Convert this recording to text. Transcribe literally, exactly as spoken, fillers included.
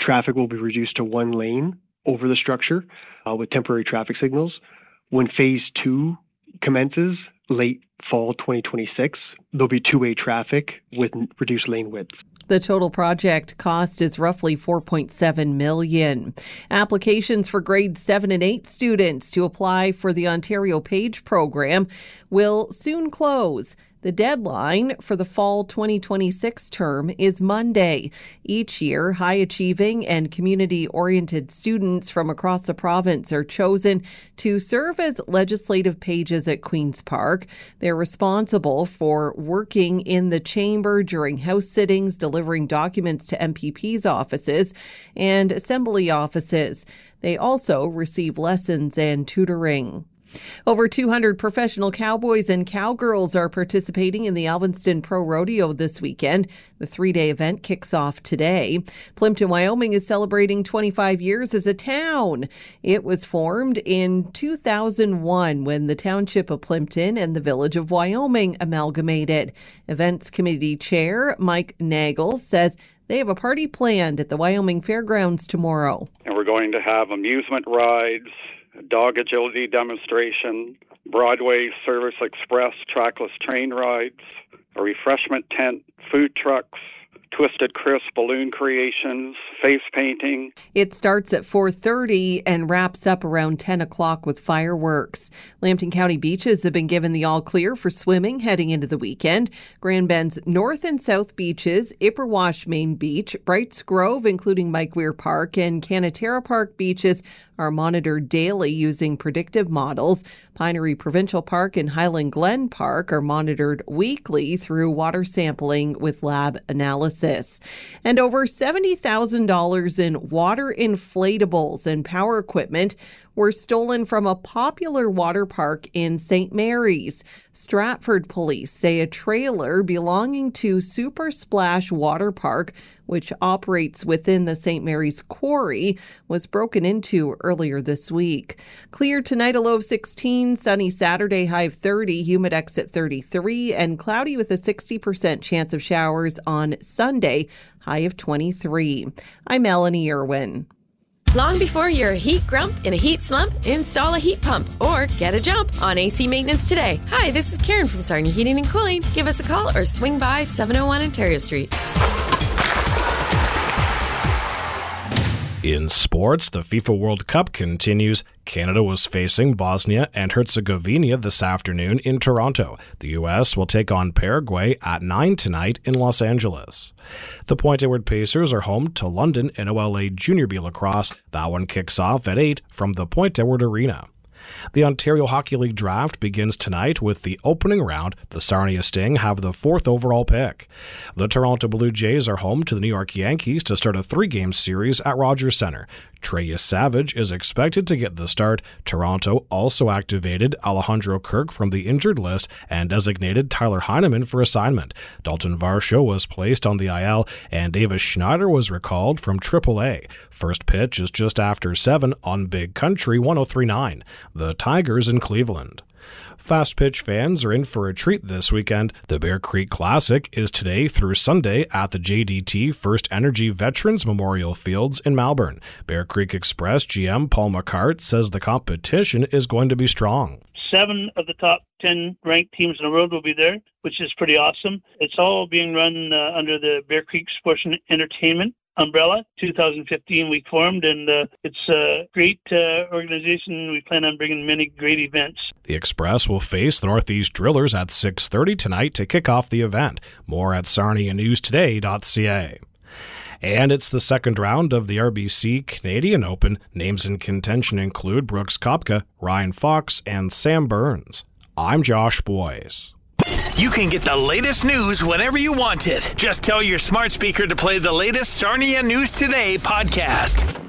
traffic will be reduced to one lane over the structure uh, with temporary traffic signals. When phase two commences, late fall twenty twenty-six, there'll be two-way traffic with reduced lane width. The total project cost is roughly four point seven million dollars. Applications for grades seven and eight students to apply for the Ontario PAGE program will soon close. The deadline for the fall twenty twenty-six term is Monday. Each year, high-achieving and community-oriented students from across the province are chosen to serve as legislative pages at Queen's Park. They're responsible for working in the chamber during house sittings, delivering documents to M P Ps' offices and assembly offices. They also receive lessons and tutoring. Over two hundred professional cowboys and cowgirls are participating in the Alvinston Pro Rodeo this weekend. The three-day event kicks off today. Plympton, Wyoming is celebrating twenty-five years as a town. It was formed in two thousand one when the township of Plympton and the village of Wyoming amalgamated. Events Committee Chair Mike Nagel says they have a party planned at the Wyoming Fairgrounds tomorrow. And we're going to have amusement rides, dog agility demonstration, Broadway Service Express trackless train rides, a refreshment tent, food trucks, Twisted Crisp balloon creations, face painting. It starts at four thirty and wraps up around ten o'clock with fireworks. Lambton County beaches have been given the all clear for swimming heading into the weekend. Grand Bend's North and South beaches, Ipperwash Main Beach, Brights Grove, including Mike Weir Park, and Canatera Park beaches are monitored daily using predictive models. Pinery Provincial Park and Highland Glen Park are monitored weekly through water sampling with lab analysis. And over seventy thousand dollars in water inflatables and power equipment were stolen from a popular water park in Saint Mary's. Stratford police say a trailer belonging to Super Splash Water Park, which operates within the Saint Mary's Quarry, was broken into earlier this week. Clear tonight, a low of sixteen, sunny Saturday, high of thirty, Humidex at thirty-three, and cloudy with a sixty percent chance of showers on Sunday, high of twenty-three. I'm Melanie Irwin. Long before you're a heat grump in a heat slump, install a heat pump or get a jump on A C maintenance today. Hi, this is Karen from Sarnia Heating and Cooling. Give us a call or swing by seven oh one Ontario Street. In sports, the FIFA World Cup continues. Canada was facing Bosnia and Herzegovina this afternoon in Toronto. The U S will take on Paraguay at nine tonight in Los Angeles. The Point Edward Pacers are home to London N O L A Junior B Lacrosse. That one kicks off at eight from the Point Edward Arena. The Ontario Hockey League draft begins tonight with the opening round. The Sarnia Sting have the fourth overall pick. The Toronto Blue Jays are home to the New York Yankees to start a three-game series at Rogers Centre. Trey Savage is expected to get the start. Toronto also activated Alejandro Kirk from the injured list and designated Tyler Heineman for assignment. Dalton Varsho was placed on the I L and Davis Schneider was recalled from triple A. First pitch is just after seven on Big Country one oh three point nine. The Tigers in Cleveland. Fast pitch fans are in for a treat this weekend. The Bear Creek Classic is today through Sunday at the J D T First Energy Veterans Memorial Fields in Malvern. Bear Creek Express G M Paul McCart says the competition is going to be strong. Seven of the top ten ranked teams in the world will be there, which is pretty awesome. It's all being run uh, under the Bear Creek Sports and Entertainment umbrella. two thousand fifteen we formed, and uh, it's a great uh, organization. We plan on bringing many great events. The Express will face the Northeast Drillers at six thirty tonight to kick off the event. More at sarnia news today dot c a. And it's the second round of the R B C Canadian Open. Names in contention include Brooks Koepka, Ryan Fox, and Sam Burns. I'm Josh Boyce. You can get the latest news whenever you want it. Just tell your smart speaker to play the latest Sarnia News Today podcast.